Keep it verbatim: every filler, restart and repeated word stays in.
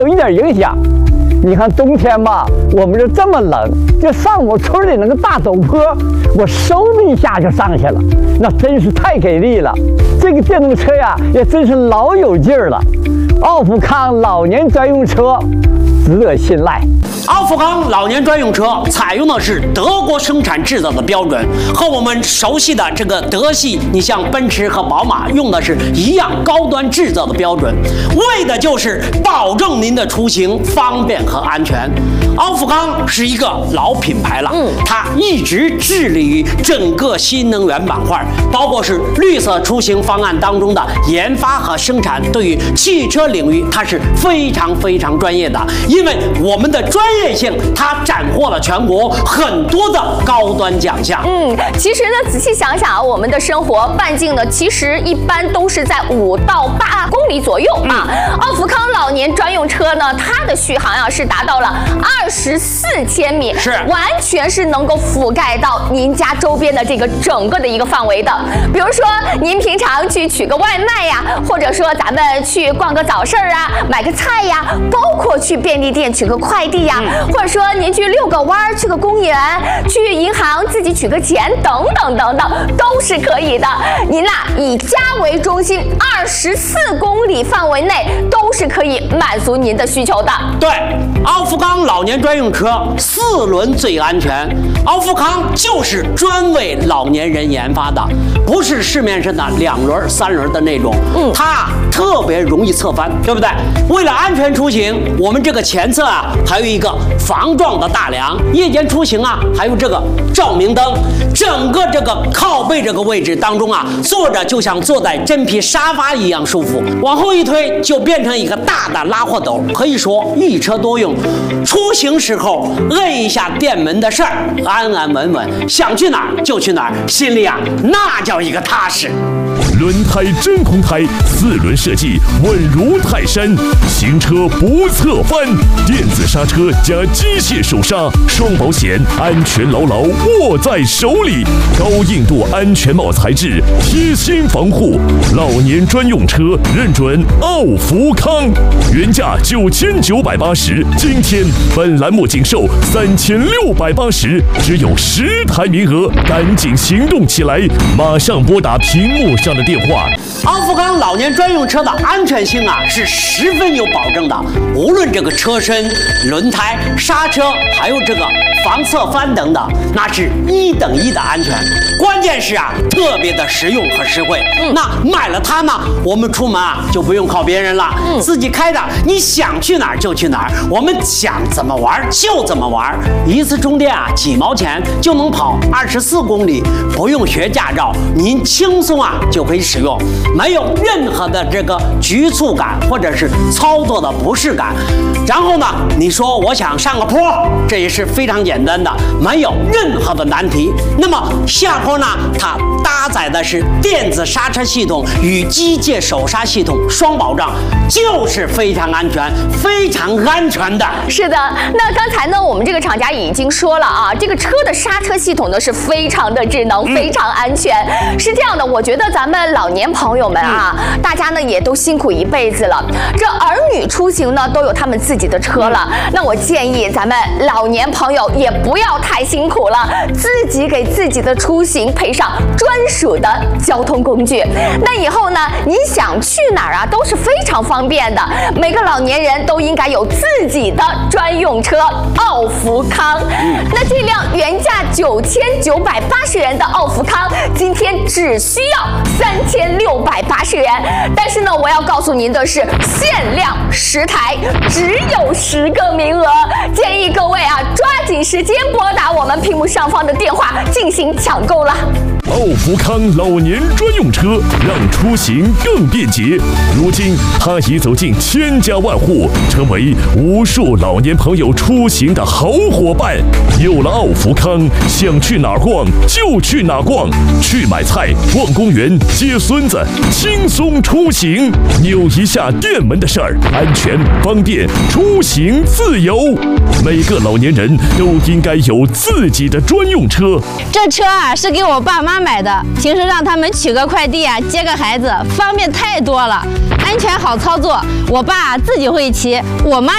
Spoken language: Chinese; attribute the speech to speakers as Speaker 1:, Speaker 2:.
Speaker 1: 有一点影响。你看冬天吧，我们这这么冷，就上我村里那个大陡坡，我嗖的一下就上去了，那真是太给力了。这个电动车呀，也真是老有劲儿了。奥富康老年专用车，值得信赖。
Speaker 2: 奥富康老年专用车采用的是德国生产制造的标准，和我们熟悉的这个德系，你像奔驰和宝马用的是一样高端制造的标准，为的就是保证您的出行方便和安全。奥富康是一个老品牌了，嗯，它一直致力于整个新能源板块，包括是绿色出行方案当中的研发和生产，对于汽车领域它是非常非常专业的，因为我们的专业性，它斩获了全国很多的高端奖项。
Speaker 3: 嗯，其实呢，仔细想想啊，我们的生活半径呢，其实一般都是在五到八公里左右啊。嗯、奥富康老年专用车呢，它的续航啊是达到了二十四千米，
Speaker 2: 是
Speaker 3: 完全是能够覆盖到您家周边的这个整个的一个范围的。比如说，您平常去取个外卖呀，或者说咱们去逛个早市啊，买个菜呀，包括去便利店取个快递呀。嗯或者说您去遛个弯儿，去个公园，去银行自己取个钱，等等等等，都是可以的。您呐、啊，以家为中心，二十四公里范围内都是可以满足您的需求的。
Speaker 2: 对，奥富康老年专用车四轮最安全，奥富康就是专为老年人研发的，不是市面上的两轮、三轮的那种，嗯，它特别容易侧翻，对不对？为了安全出行，我们这个前侧啊，还有一个防撞的大梁，夜间出行啊，还有这个照明灯，整个这个靠背这个位置当中啊，坐着就像坐在真皮沙发一样舒服，往后一推就变成一个大的拉货斗，可以说一车多用。出行时候摁一下电门的事儿，安安稳稳，想去哪儿就去哪儿，心里啊那叫一个踏实。
Speaker 4: 轮胎真空胎，四轮设计稳如泰山，行车不侧翻，电子刹车加机械手刹，双保险，安全牢牢握在手里，高硬度安全帽材质，贴心防护，老年专用车认准奥福康，原价九千九百八十，今天本栏目仅售三千六百八十，只有十台名额，赶紧行动起来，马上拨打屏幕上的电话。
Speaker 2: 奥富康老年专用车的安全性啊是十分有保证的，无论这个车身、轮胎、刹车，还有这个防侧翻等等，那是一等一的安全。关键是啊，特别的实用和实惠。嗯、那买了它呢，我们出门啊就不用靠别人了，嗯、自己开的，你想去哪儿就去哪儿，我们想怎么玩就怎么玩。一次充电啊几毛钱就能跑二十四公里，不用学驾照，您轻松啊就可以使用，没有任何的这个局促感或者是操作的不适感。然后呢，你说我想上个坡，这也是非常简单的，没有任何的难题。那么下坡呢，它搭载的是电子刹车系统与机械手刹系统双保障，就是非常安全、非常安全的。
Speaker 3: 是的，那刚才呢，我们这个厂家已经说了啊，这个车的刹车系统呢是非常的智能、非常安全。嗯、是这样的，我觉得咱们老年朋友们啊，嗯、大家呢也都辛苦一辈子了，这儿女出行呢都有他们自己的车了，嗯、那我建议咱们老年朋友也不要太辛苦了，自己给自己的出行配上专属的交通工具。那以后呢，你想去哪儿啊，都是非常方便的。每个老年人都应该有自己的专用车奥福康。嗯、那这辆原价九千九百八十元的奥福康，今天只需要三千六百八十元。但是呢，我要告诉您的是，限量十台，只有十个名额，建议各位啊，抓紧时间拨打我们屏幕上方的电话进行抢购了。
Speaker 4: 奥福康老年专用车让出行更便捷，如今它已走进千家万户，成为无数老年朋友出行的好伙伴。有了奥福康，想去哪儿逛就去哪儿逛，去买菜、逛公园、接孙子，轻松出行。扭一下电门的事儿，安全方便，出行自由。每个老年人都应该有自己的专用车。
Speaker 5: 这车啊是给我爸妈买的，平时让他们取个快递啊，接个孩子，方便太多了，安全好操作。我爸自己会骑，我妈